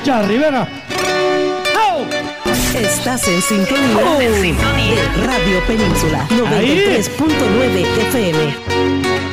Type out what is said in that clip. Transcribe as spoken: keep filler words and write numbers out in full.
Lucha Rivera. ¡Oh! Estás en sintonía, Oh. de Radio Península noventa y tres punto nueve F M.